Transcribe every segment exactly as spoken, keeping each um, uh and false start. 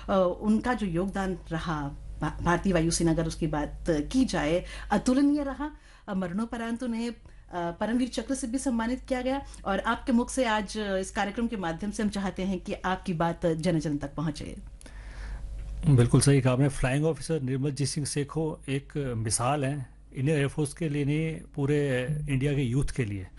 अ, उनका जो योगदान रहा भा भारतीय वायुसेना अगर उसकी बात की जाए, अतुलनीय रहा। अ, मरणोपरांत उन्हें अ, परमवीर चक्र से भी सम्मानित किया गया और आपके मुख से आज इस कार्यक्रम के माध्यम से हम चाहते हैं कि आपकी बात जन-जन तक पहुँचे। बिल्कुल सही कहा आपने। फ्लाइंग ऑफिसर निर्मलजीत सिंह सेखो एक मिसाल हैं इंडियन एयरफोर्स के लिए नहीं, पूरे इंडिया के यूथ के लिए।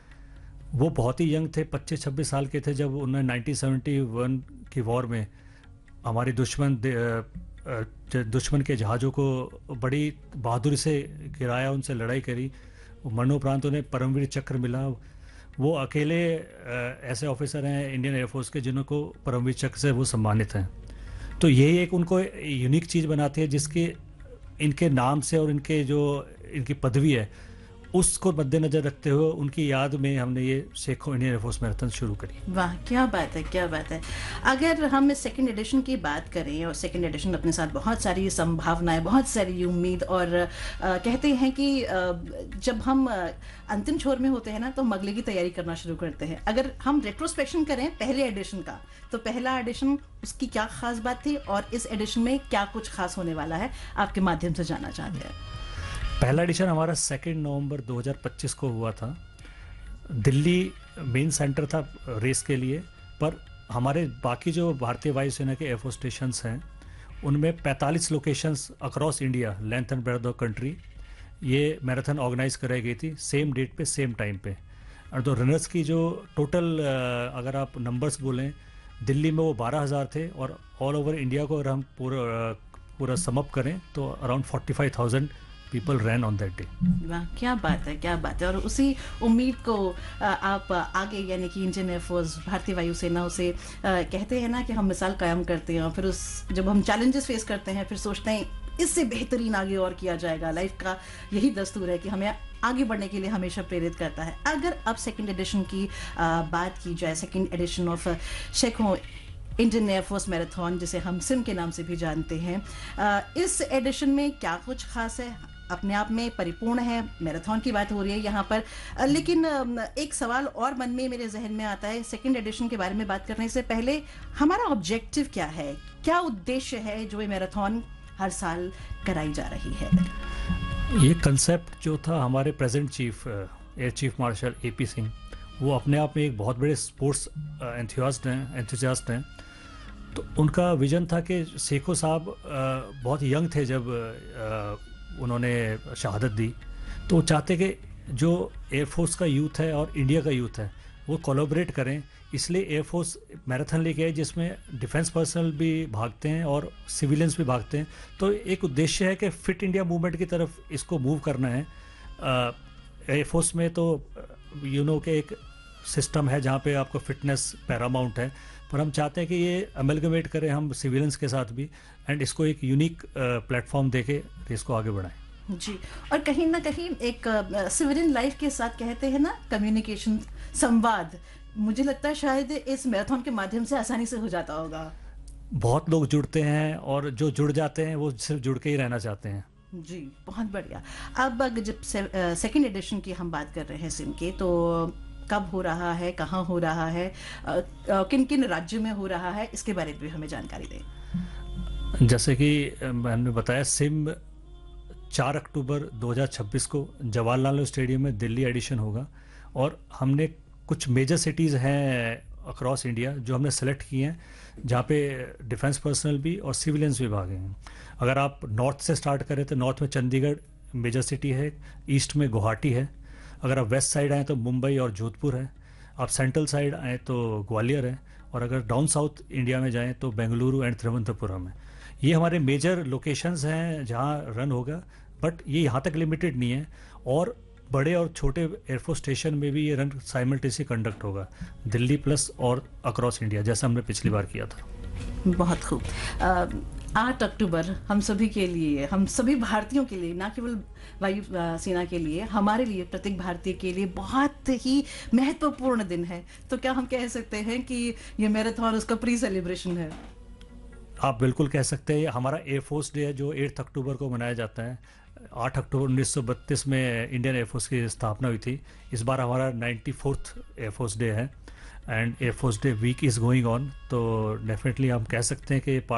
वो बहुत ही यंग थे, पच्चीस छब्बीस साल के थे जब उन्होंने नाइनटीन सेवेंटी वन की वॉर में हमारे दुश्मन दे- अ, अ, ज- दुश्मन के जहाज़ों को बड़ी बहादुरी से गिराया, उनसे लड़ाई करी। मरणोपरांत उन्हें परमवीर चक्र मिला। वो अकेले अ, ऐसे ऑफिसर हैं इंडियन एयरफोर्स के जिनको परमवीर चक्र से वो सम्मानित हैं। तो यही एक उनको यूनिक चीज़ बनाती है जिसकी इनके नाम से और इनके जो इनकी पदवी है उसको मद्देनजर रखते हुए उनकी याद में हमने ये सेखो इंडियन एयरफोर्स मैराथन शुरू करी। वाह! क्या बात है, क्या बात है। अगर हम इस सेकंड एडिशन की बात करें और सेकंड एडिशन अपने साथ बहुत सारी संभावनाएँ, बहुत सारी उम्मीद और अ, कहते हैं कि अ, जब हम अ, अंतिम छोर में होते हैं ना तो हम अगले की तैयारी करना शुरू करते हैं। अगर हम रेट्रोस्पेक्शन करें पहले एडिशन का, तो पहला एडिशन उसकी क्या ख़ास बात थी और इस एडिशन में क्या कुछ ख़ास होने वाला है? आपके माध्यम से जानना चाहते हैं। पहला एडिशन हमारा सेकेंड नवंबर दो हज़ार पच्चीस को हुआ था। दिल्ली मेन सेंटर था रेस के लिए, पर हमारे बाकी जो भारतीय वायुसेना के एयरफोर्स स्टेशंस हैं उनमें पैंतालीस locations across India length and breadth of country ये मैराथन ऑर्गेनाइज कराई गई थी, सेम डेट पे सेम टाइम पे। और तो रनर्स की जो टोटल अगर आप नंबर्स बोलें, दिल्ली में वो बारह हज़ार थे और ऑल ओवर इंडिया को अगर हम पूरा अ, पूरा समअप करें तो around forty five thousand people rain on that day. वाह! क्या बात है, क्या बात है। और उसी उम्मीद को अ, आप आगे यानी कि इंडियन एयरफोर्स, भारतीय वायुसेना उसे अ, कहते हैं ना कि हम मिसाल कायम करते हैं और फिर उस जब हम चैलेंजेस फेस करते हैं फिर सोचते हैं इससे बेहतरीन आगे और किया जाएगा। लाइफ का यही दस्तूर है कि हमें आगे बढ़ने के लिए हमेशा प्रेरित करता है। अगर अब सेकंड एडिशन की अ, बात की जाए, second edition of शेखो Indian air force marathon जिसे हम सिम के नाम से भी जानते हैं, अ, इस एडिशन में क्या कुछ खास है? अपने आप में परिपूर्ण है, मैराथन की बात हो रही है यहाँ पर। अ, लेकिन अम, एक सवाल और मन में मेरे जहन में आता है, सेकंड एडिशन के बारे में बात करने से पहले हमारा ऑब्जेक्टिव क्या है? क्या उद्देश्य है जो ये मैराथन हर साल कराई जा रही है? ये कंसेप्ट जो था, हमारे present chief air chief marshal A P Singh, वो अपने आप में एक बहुत बड़े स्पोर्ट्स एंथुसियास्ट हैं एंथुसियास्ट हैं तो उनका विजन था कि सेखो साहब अ, बहुत यंग थे जब अ, उन्होंने शहादत दी, तो वो चाहते कि जो एयरफोर्स का यूथ है और इंडिया का यूथ है वो कोलैबोरेट करें। इसलिए एयरफोर्स मैराथन लेके आए जिसमें डिफेंस पर्सनल भी भागते हैं और सिविलियंस भी भागते हैं। तो एक उद्देश्य है कि फिट इंडिया मूवमेंट की तरफ इसको मूव करना है। एयरफोर्स में तो यू नो के एक सिस्टम है जहाँ पे आपको फिटनेस पैरामाउंट है, पर हम चाहते हैं कि ये अमेलगमेट करें हम सिविलियंस के साथ भी एंड इसको एक यूनिक प्लेटफॉर्म देके इसको आगे बढ़ाएं। जी। और कहीं ना कहीं एक सिविलियन लाइफ के साथ कहते हैं ना कम्युनिकेशन, संवाद, मुझे लगता है शायद इस मैराथन के माध्यम से आसानी से हो जाता होगा। बहुत लोग जुड़ते हैं और जो जुड़ जाते हैं वो सिर्फ जुड़ के ही रहना चाहते हैं। जी, बहुत बढ़िया। अब अगर जब से, सेकंड एडिशन की हम बात कर रहे हैं सिम की, तो कब हो रहा है, कहाँ हो रहा है, किन किन राज्यों में हो रहा है, इसके बारे में भी हमें जानकारी दें। जैसे कि अ, मैंने बताया, सिम चार अक्टूबर दो हज़ार छब्बीस को जवाहरलाल नेहरू स्टेडियम में दिल्ली एडिशन होगा और हमने कुछ मेजर सिटीज़ हैं अक्रॉस इंडिया जो हमने सेलेक्ट किए हैं जहाँ पे डिफेंस पर्सनल भी और सिविलियंस भी भागे हैं। अगर आप नॉर्थ से स्टार्ट करें तो नॉर्थ में चंडीगढ़ मेजर सिटी है, ईस्ट में गुवाहाटी है। अगर आप वेस्ट साइड आएँ तो मुंबई और जोधपुर है। आप सेंट्रल साइड आएँ तो ग्वालियर है। और अगर डाउन साउथ इंडिया में जाएँ तो बेंगलुरु एंड तिरुवनंतपुरम है। ये हमारे मेजर लोकेशंस हैं जहाँ रन होगा, बट ये यहाँ तक लिमिटेड नहीं है, और बड़े और छोटे एयरफोर्स स्टेशन में भी ये रन साइमल्टेनियसली कंडक्ट होगा, दिल्ली प्लस और अक्रॉस इंडिया, जैसा हमने पिछली बार किया था। बहुत खूब। आठ अक्टूबर हम सभी के लिए, हम सभी भारतीयों के लिए, ना केवल वायु अ, सेना के लिए, हमारे लिए, प्रत्येक भारतीय के लिए बहुत ही महत्वपूर्ण दिन है। तो क्या हम कह सकते हैं कि ये मैराथन उसका प्री सेलिब्रेशन है? आप बिल्कुल कह सकते हैं। हमारा एयरफोर्स डे है जो आठ अक्टूबर को मनाया जाता है। आठ अक्टूबर उन्नीस सौ बत्तीस में इंडियन एयरफोर्स की स्थापना हुई थी। इस बार हमारा नाइन्टी फोर्थ एयरफोर्स डे है and air force day week is going on, तो डेफिनेटली हम कह सकते हैं कि